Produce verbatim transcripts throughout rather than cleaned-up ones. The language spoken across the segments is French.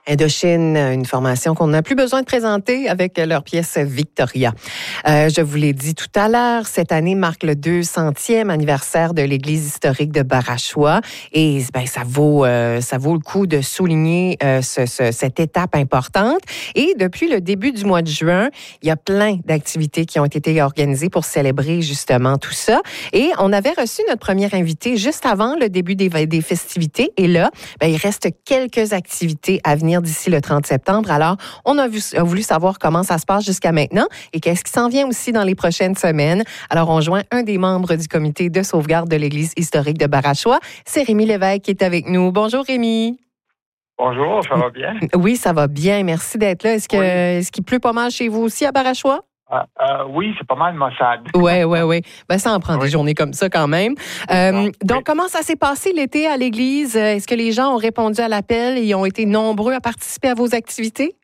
Indochine, une formation qu'on n'a plus besoin de présenter avec leur pièce Victoria. Euh, je vous l'ai dit tout à l'heure, cette année marque le deux centième anniversaire de l'Église historique de Barachois et ben, ça vaut euh, ça vaut le coup de souligner euh, ce, ce, cette étape importante. Et depuis le début du mois de juin, il y a plein d'activités qui ont été organisées pour célébrer justement tout ça. Et on avait reçu notre première invitée juste avant le début des, des festivités. Et là, ben, il reste quelques activités à venir d'ici le trente septembre. Alors, on a, vu, a voulu savoir comment ça se passe jusqu'à maintenant et qu'est-ce qui s'en vient aussi dans les prochaines semaines. Alors, on joint un des membres du comité de sauvegarde de l'Église historique de Barachois. C'est Rémi Lévesque qui est avec nous. Bonjour, Rémi. Bonjour, ça va bien? Oui, ça va bien. Merci d'être là. Est-ce, que, oui. est-ce qu'il pleut pas mal chez vous aussi à Barachois? Euh, euh, oui, c'est pas mal maussade. Oui, oui, oui. Ben, ça en prend oui. des journées comme ça quand même. Euh, donc, oui. comment ça s'est passé l'été à l'église? Est-ce que les gens ont répondu à l'appel et ont été nombreux à participer à vos activités?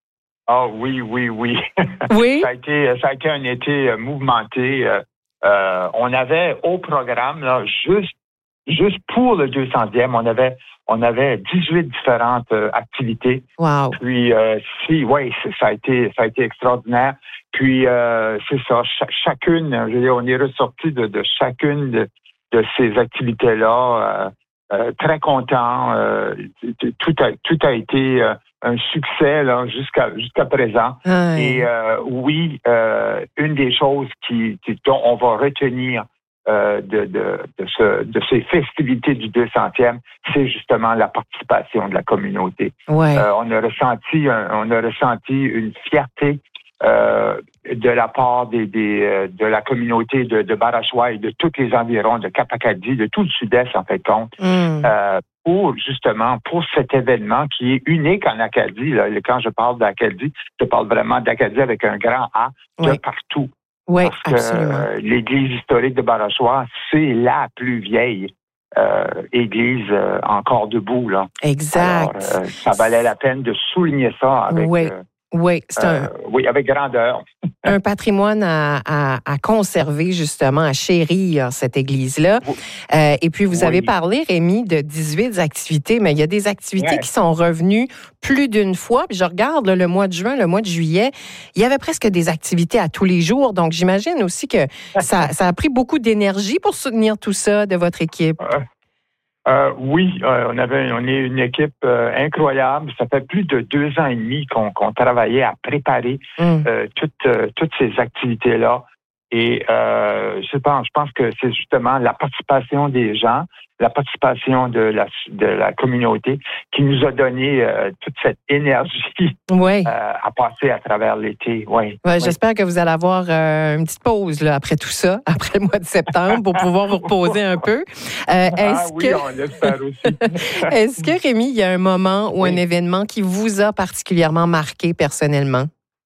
Ah oh, oui, oui, oui. Oui? ça, a été, ça a été un été mouvementé. Euh, on avait au programme, là, juste, juste pour le deux centième, on avait, on avait dix-huit différentes euh, activités. Wow. Puis, euh, si, oui, ça a été, ça a été extraordinaire. Puis, euh, c'est ça, ch- chacune, je veux dire, on est ressorti de, de chacune de, de ces activités-là, euh, euh, très content. Euh, tout a, tout a été euh, un succès là jusqu'à jusqu'à présent. Aïe. Et euh, oui, euh, une des choses qui, qui dont on va retenir euh, de, de, de, ce, de ces festivités du deux centième, c'est justement la participation de la communauté. Ouais. Euh, on a ressenti, un, on a ressenti une fierté. Euh, de la part des, des euh, de la communauté de, de Barachois et de tous les environs de Cap-Acadie, de tout le sud-est en fait compte, mm. euh, pour justement pour cet événement qui est unique en Acadie. Là. Quand je parle d'Acadie, je parle vraiment d'Acadie avec un grand A de oui. partout. Oui, parce que absolument. euh, l'Église historique de Barachois, c'est la plus vieille euh, église euh, encore debout là. Exact. Alors, euh, ça valait la peine de souligner ça avec. Oui. Euh, Oui, c'est un, euh, oui, avec grandeur. un patrimoine à, à, à conserver, justement, à chérir, cette église-là. Oui. Euh, et puis, vous oui. avez parlé, Rémi, de dix-huit activités, mais il y a des activités ouais. qui sont revenues plus d'une fois. Puis je regarde là, le mois de juin, le mois de juillet, il y avait presque des activités à tous les jours. Donc, j'imagine aussi que ça, ça a pris beaucoup d'énergie pour soutenir tout ça de votre équipe. Euh. Euh, oui, euh, on avait, on est une équipe euh, incroyable. Ça fait plus de deux ans et demi qu'on, qu'on travaillait à préparer mm. euh, toutes, euh, toutes ces activités-là. Et euh, je pense, je pense que c'est justement la participation des gens, la participation de la, de la communauté qui nous a donné euh, toute cette énergie oui. euh, à passer à travers l'été. Oui. Ouais, oui. J'espère que vous allez avoir euh, une petite pause là, après tout ça, après le mois de septembre, pour pouvoir vous reposer un peu. Euh, ah oui, que... on l'espère aussi. Est-ce que, Rémi, il y a un moment ou oui. un événement qui vous a particulièrement marqué personnellement?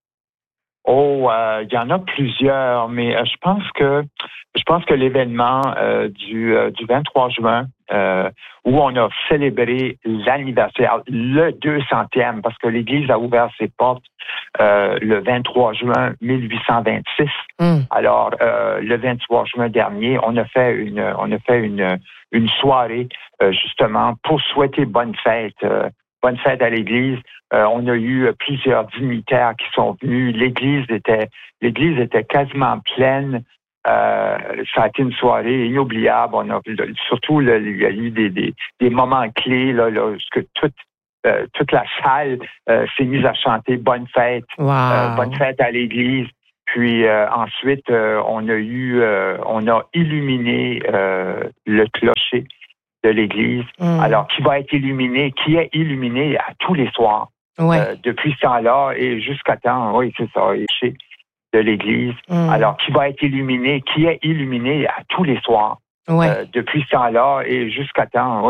Oh, euh, il y en a plusieurs, mais euh, je pense que je pense que l'événement euh, du euh, du vingt-trois juin euh, où on a célébré l'anniversaire, le deux centième, parce que l'Église a ouvert ses portes euh, le vingt-trois juin mille huit cent vingt-six. Mm. Alors euh, le vingt-trois juin dernier, on a fait une on a fait une une soirée euh, justement pour souhaiter bonne fête. Euh, Bonne fête à l'Église. Euh, on a eu plusieurs dignitaires qui sont venus. L'Église était, l'Église était quasiment pleine. Euh, ça a été une soirée inoubliable. On a surtout le, il y a eu des, des, des moments clés là, là que toute euh, toute la salle euh, s'est mise à chanter Bonne fête, wow. euh, Bonne fête à l'Église. Puis euh, ensuite, euh, on a eu, euh, on a illuminé euh, le clocher de l'Église, mm. alors qui va être illuminé, qui est illuminé à tous les soirs, ouais. euh, depuis ce temps-là et jusqu'à temps, oui, c'est ça, de l'Église, mm. alors qui va être illuminé, qui est illuminé à tous les soirs, ouais. euh, depuis ce temps-là et jusqu'à temps,